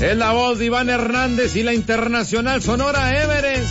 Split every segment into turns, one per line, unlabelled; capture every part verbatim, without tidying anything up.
Es la voz de Iván Hernández y la Internacional Sonora Everest.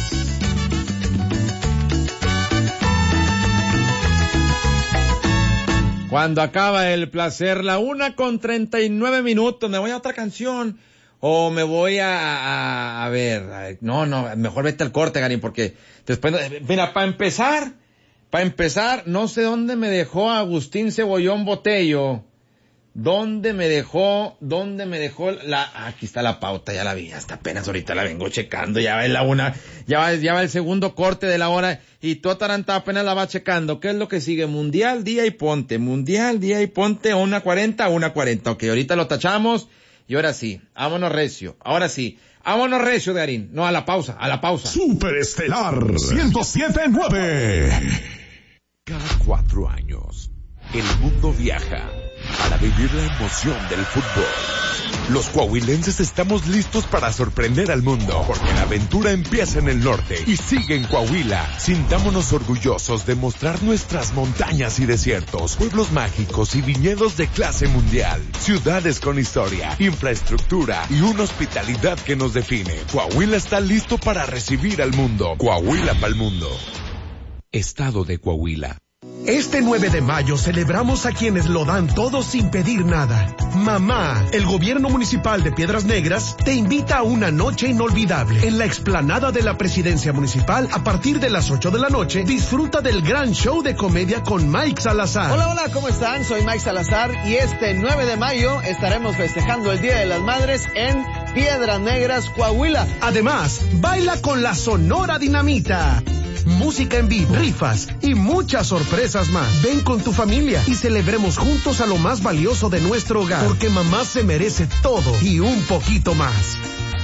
Cuando acaba el placer, la una con treinta y nueve minutos, me voy a otra canción, o me voy a, a, a ver, a ver, no, no, mejor vete al corte, Garín, porque después, mira, para empezar, para empezar, no sé dónde me dejó Agustín Cebollón Botello, dónde me dejó, dónde me dejó la, aquí está la pauta, ya la vi, hasta apenas ahorita la vengo checando, ya va en la una, ya va, ya va el segundo corte de la hora, y tú atarantado apenas la va checando. ¿Qué es lo que sigue? Mundial, día y ponte, mundial, día y ponte, una cuarenta, una cuarenta, ok, ahorita lo tachamos, y ahora sí, vámonos recio, ahora sí, vámonos recio, Garín, no, a la pausa, a la pausa.
Superestelar ciento siete punto nueve.
Cada cuatro años, el mundo viaja para vivir la emoción del fútbol. Los coahuilenses estamos listos para sorprender al mundo, porque la aventura empieza en el norte y sigue en Coahuila. Sintámonos orgullosos de mostrar nuestras montañas y desiertos, pueblos mágicos y viñedos de clase mundial, ciudades con historia, infraestructura y una hospitalidad que nos define. Coahuila está listo para recibir al mundo. Coahuila pa'l mundo. Estado de Coahuila.
Este nueve de mayo celebramos a quienes lo dan todo sin pedir nada. Mamá, el gobierno municipal de Piedras Negras te invita a una noche inolvidable. En la explanada de la presidencia municipal, a partir de las ocho de la noche, disfruta del gran show de comedia con Mike Salazar.
Hola, hola, ¿cómo están? Soy Mike Salazar y este nueve de mayo estaremos festejando el Día de las Madres en Piedras Negras, Coahuila.
Además, baila con la Sonora Dinamita. Música en vivo, rifas y muchas sorpresas más. Ven con tu familia y celebremos juntos a lo más valioso de nuestro hogar, porque mamá se merece todo y un poquito más.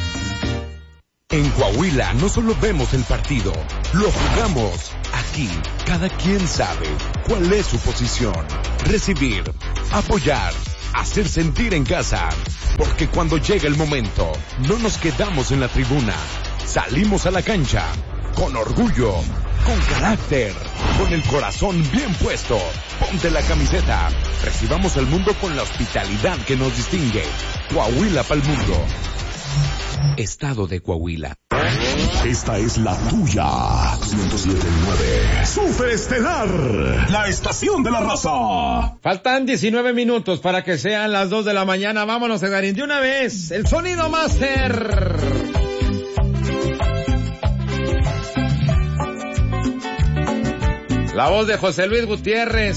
En Coahuila no solo vemos el partido, lo jugamos. Aquí, cada quien sabe cuál es su posición. Recibir, apoyar, hacer sentir en casa. Porque cuando llega el momento, no nos quedamos en la tribuna. Salimos a la cancha. Con orgullo, con carácter, con el corazón bien puesto. Ponte la camiseta. Recibamos al mundo con la hospitalidad que nos distingue. Coahuila pa'l mundo. Estado de Coahuila.
Esta es la tuya. ciento siete punto nueve. Superestelar, la estación de la raza.
Faltan diecinueve minutos para que sean las dos de la mañana. Vámonos, Garín, de una vez. El sonido máster. La voz de José Luis Gutiérrez.